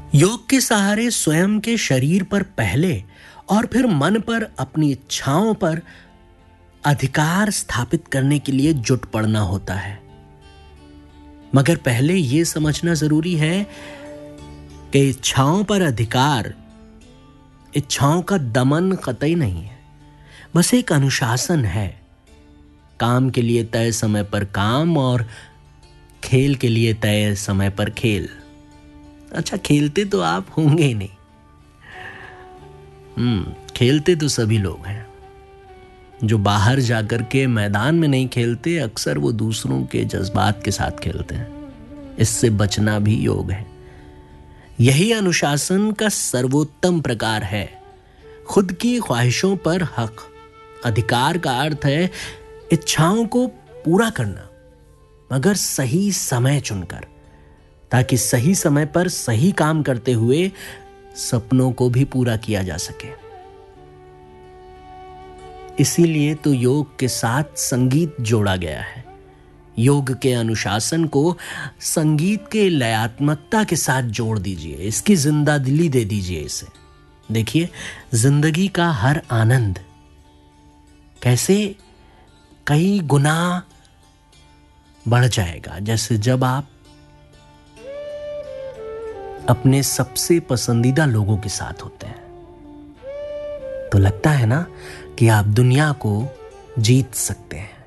योग के सहारे स्वयं के शरीर पर पहले और फिर मन पर, अपनी इच्छाओं पर अधिकार स्थापित करने के लिए जुट पड़ना होता है। मगर पहले यह समझना जरूरी है कि इच्छाओं पर अधिकार, इच्छाओं का दमन कतई नहीं है, बस एक अनुशासन है। काम के लिए तय समय पर काम और खेल के लिए तय समय पर खेल। अच्छा, खेलते तो आप होंगे ही नहीं। खेलते तो सभी लोग हैं। जो बाहर जाकर के मैदान में नहीं खेलते, अक्सर वो दूसरों के जज्बात के साथ खेलते हैं। इससे बचना भी योग है। यही अनुशासन का सर्वोत्तम प्रकार है। खुद की ख्वाहिशों पर हक। अधिकार का अर्थ है इच्छाओं को पूरा करना, मगर सही समय चुनकर, ताकि सही समय पर सही काम करते हुए सपनों को भी पूरा किया जा सके। इसीलिए तो योग के साथ संगीत जोड़ा गया है। योग के अनुशासन को संगीत के लयात्मकता के साथ जोड़ दीजिए, इसकी जिंदा दिली दे दीजिए इसे। देखिए, जिंदगी का हर आनंद कैसे कई गुना बढ़ जाएगा, जैसे जब आप अपने सबसे पसंदीदा लोगों के साथ होते हैं। तो लगता है ना कि आप दुनिया को जीत सकते हैं।